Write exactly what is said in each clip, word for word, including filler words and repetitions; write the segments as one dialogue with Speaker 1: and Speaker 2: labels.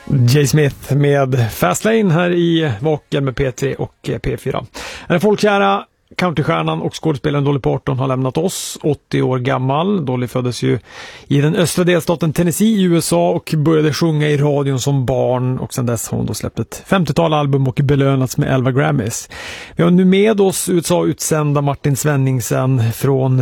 Speaker 1: Jay Smith med Fastlane här i Vaken med P tre och P fyra. Den folkkära countrystjärnan och skådespelaren Dolly Parton har lämnat oss, åttio år gammal. Dolly föddes ju i den östra delstaten Tennessee i U S A och började sjunga i radion som barn, och sedan dess har hon då släppt ett femtiotal album och belönats med elva Grammys. Vi har nu med oss U S A-utsända Martin Svenningsen från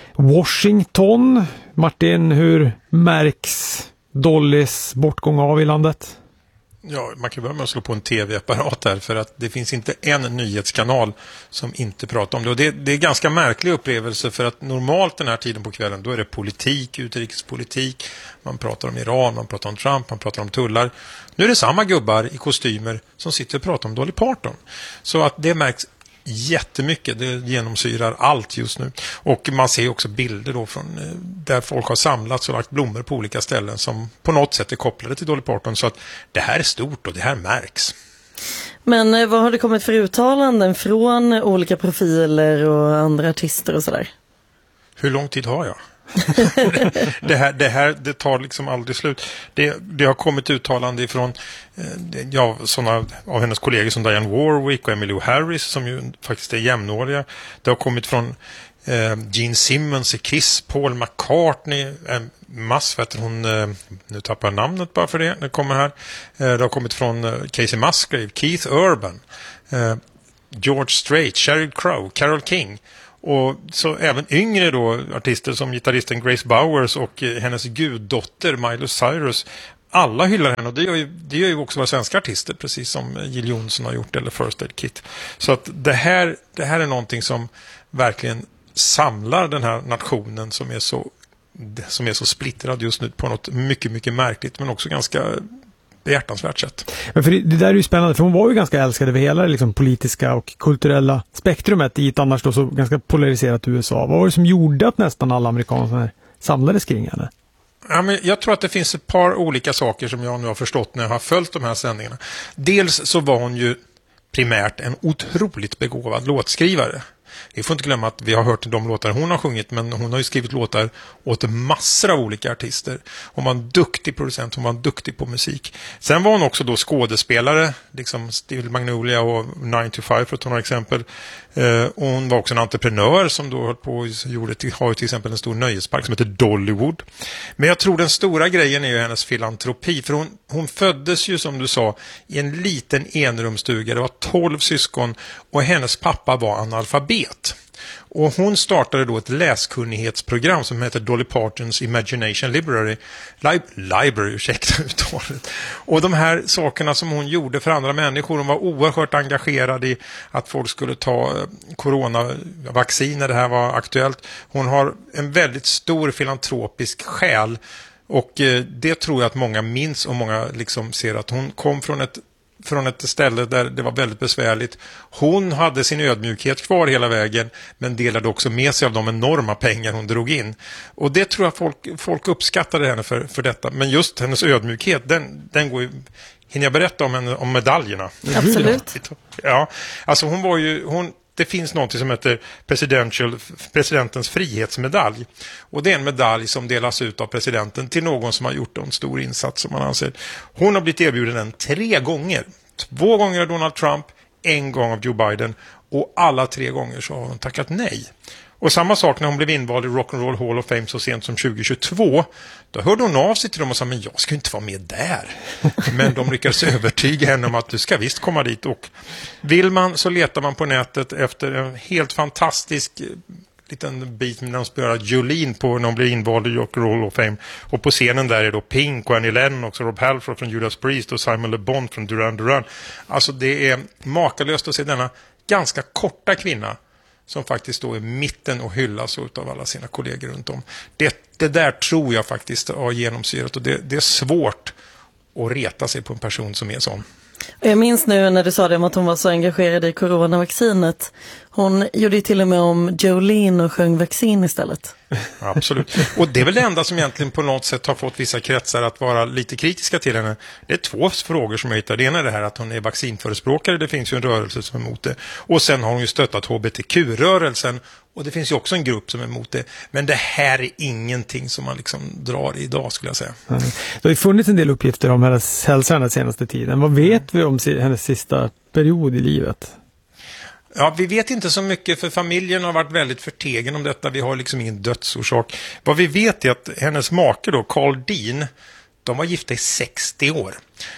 Speaker 1: Washington. Martin, hur märks Dollys bortgång av i landet?
Speaker 2: Ja, man kan börja med att slå på en tv-apparat här, för att det finns inte en nyhetskanal som inte pratar om det. Och det, det är ganska märklig upplevelse, för att normalt den här tiden på kvällen då är det politik, utrikespolitik, man pratar om Iran, man pratar om Trump, man pratar om tullar. Nu är det samma gubbar i kostymer som sitter och pratar om Dolly Parton. Så att det märks jättemycket, det genomsyrar allt just nu. Och man ser också bilder då från där folk har samlats och lagt blommor på olika ställen som på något sätt är kopplade till Dolly Parton. Så att det här är stort och det här märks.
Speaker 3: Men vad har det kommit för uttalanden från olika profiler och andra artister och sådär?
Speaker 2: Hur lång tid har jag? det, här, det här det tar liksom aldrig slut. Det, det har kommit uttalande ifrån eh, ja, såna av hennes kollegor som Diane Warwick och Emmylou Harris, som ju faktiskt är jämnåriga. Det har kommit från eh, Gene Simmons i Kiss, Paul McCartney, eh, mass för att hon eh, nu tappar namnet bara för det. Det kommer här. Eh, det har kommit från eh, Casey Musgrave, Keith Urban, eh, George Strait, Sheryl Crow, Carole King. Och så även yngre då artister som gitarristen Grace Bowers och eh, hennes guddotter Miley Cyrus. Alla hyllar henne, och det gör ju, det gör ju också våra svenska artister, precis som Jill Johnson har gjort eller First Aid Kit. Så att det här, det här är någonting som verkligen samlar den här nationen som är så, som är så splittrad just nu på något mycket, mycket märkligt, men också ganska behjärtansvärt sätt.
Speaker 1: Men för det, det där är ju spännande, för hon var ju ganska älskad över hela liksom, politiska och kulturella spektrumet i ett annars då så ganska polariserat U S A. Vad var det som gjorde att nästan alla amerikaner samlades kring henne?
Speaker 2: Ja, men jag tror att det finns ett par olika saker som jag nu har förstått när jag har följt de här sändningarna. Dels så var hon ju primärt en otroligt begåvad låtskrivare. Vi får inte glömma att vi har hört de låtar hon har sjungit, men hon har ju skrivit låtar åt massor av olika artister. Hon var en duktig producent, hon var en duktig på musik. Sen var hon också då skådespelare, liksom Steel Magnolia och nine to five för att ta några exempel. Eh, och hon var också en entreprenör som då höll på och gjorde till, har till exempel en stor nöjespark som heter Dollywood. Men jag tror den stora grejen är ju hennes filantropi, för hon, hon föddes ju som du sa i en liten enrumsstuga. Det var tolv syskon och hennes pappa var analfabet. Och hon startade då ett läskunnighetsprogram som heter Dolly Partons Imagination Library. Lib- Library, ursäkta uttalet. Och de här sakerna som hon gjorde för andra människor, hon var oerhört engagerad i att folk skulle ta coronavaccin när det här var aktuellt. Hon har en väldigt stor filantropisk själ, och det tror jag att många minns, och många liksom ser att hon kom från ett från ett ställe där det var väldigt besvärligt. Hon hade sin ödmjukhet kvar hela vägen, men delade också med sig av de enorma pengar hon drog in. Och det tror jag folk, folk uppskattade henne för, för detta. Men just hennes ödmjukhet, den, den går ju... Hinner jag berätta om, henne, om medaljerna?
Speaker 3: Absolut.
Speaker 2: Ja, alltså hon var ju... Hon, det finns något som heter Presidential, presidentens frihetsmedalj. Och det är en medalj som delas ut av presidenten till någon som har gjort en stor insats, som man anser. Hon har blivit erbjuden den tre gånger. Två gånger av Donald Trump, en gång av Joe Biden. Och alla tre gånger så har hon tackat nej. Och samma sak när hon blev invald i Rock and Roll Hall of Fame så sent som tjugo tjugotvå. Då hörde hon av sig till dem och sa, men jag ska inte vara med där. Men de lyckades övertyga henne om att du ska visst komma dit. Och vill man så letar man på nätet efter en helt fantastisk liten bit när de spelar Jolene på när hon blir invald i Rock and Roll Hall of Fame. Och på scenen där är då Pink och Annie Lennox och Rob Halford från Judas Priest och Simon Le Bon från Duran Duran. Alltså det är makalöst att se denna ganska korta kvinna som faktiskt då är mitten och hyllas av alla sina kollegor runt om. Det, det där tror jag faktiskt har genomsyrat, och det, det är svårt att reta sig på en person som är sån.
Speaker 3: Jag minns nu när du sa det om att hon var så engagerad i coronavaccinet. Hon gjorde ju till och med om Jolene och sjöng Vaccine istället.
Speaker 2: Absolut. Och det är väl det enda som egentligen på något sätt har fått vissa kretsar att vara lite kritiska till henne. Det är två frågor som jag hittar. Det ena är det här att hon är vaccinförespråkare. Det finns ju en rörelse som är emot det. Och sen har hon ju stöttat H B T Q-rörelsen. Och det finns ju också en grupp som är emot det. Men det här är ingenting som man liksom drar i idag, skulle jag säga.
Speaker 1: Mm. Det har ju funnits en del uppgifter om hennes hälsa den senaste tiden. Vad vet vi om hennes sista period i livet?
Speaker 2: Ja, vi vet inte så mycket, för familjen har varit väldigt förtegen om detta. Vi har liksom ingen dödsorsak. Vad vi vet är att hennes make då, Carl Dean, de var gifta i sextio år.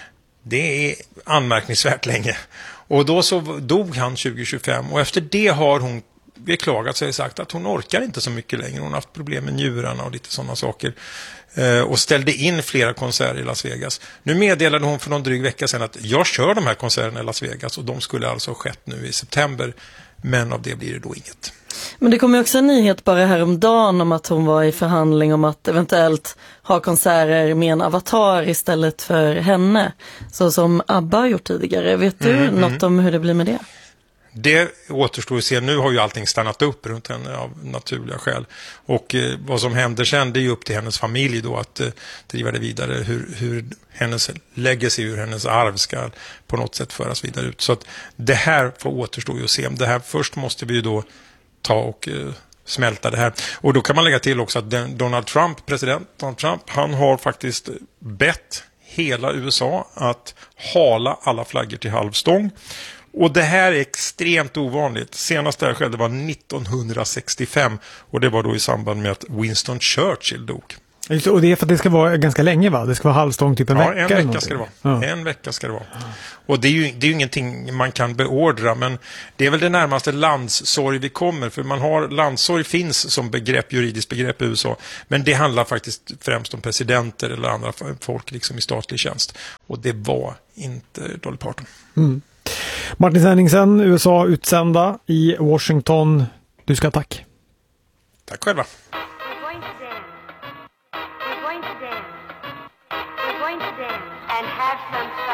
Speaker 2: Det är anmärkningsvärt länge. Och då så dog han tjugo tjugofem, och efter det har hon beklagat sig och sagt att hon orkar inte så mycket längre. Hon har haft problem med njurarna och lite sådana saker. Eh, och ställde in flera konserter i Las Vegas. Nu meddelade hon för någon dryg vecka sedan att jag kör de här konserterna i Las Vegas, och de skulle alltså ha skett nu i september. Men av det blir det då inget.
Speaker 3: Men det kom ju också en nyhet bara häromdagen om att hon var i förhandling om att eventuellt ha konserter med en avatar istället för henne. Så som ABBA har gjort tidigare. Vet du mm, något mm. om hur det blir med det?
Speaker 2: Det återstår att se. Nu har ju allting stannat upp runt henne av naturliga skäl. Och eh, vad som händer sen, det är ju upp till hennes familj då att eh, driva det vidare. Hur, hur hennes legacy, hur hennes arv ska på något sätt föras vidare ut. Så att det här får återstå att se. Det här först måste vi ju då ta och eh, smälta det här. Och då kan man lägga till också att den, Donald Trump, president Donald Trump, han har faktiskt bett hela U S A att hala alla flaggor till halvstång. Och det här är extremt ovanligt. Senast det här skedde var nittonhundrasextiofem, och det var då i samband med att Winston Churchill dog.
Speaker 1: Och det är för att det ska vara ganska länge, va? Det ska vara halvstång typ en
Speaker 2: ja,
Speaker 1: vecka.
Speaker 2: en vecka ska det vara. Ja. En vecka ska det vara. Och det är, ju, det är ju ingenting man kan beordra, men det är väl det närmaste landssorg vi kommer. För man har, landssorg finns som begrepp, juridiskt begrepp i U S A. Men det handlar faktiskt främst om presidenter eller andra folk liksom i statlig tjänst. Och det var inte Dolly Parton.
Speaker 1: Mm. Martin Henningsen, U S A-utsända i Washington. Du ska tack.
Speaker 2: Tack själva.
Speaker 4: We're going to dance. We're going to dance. We're going to dance and have some fun.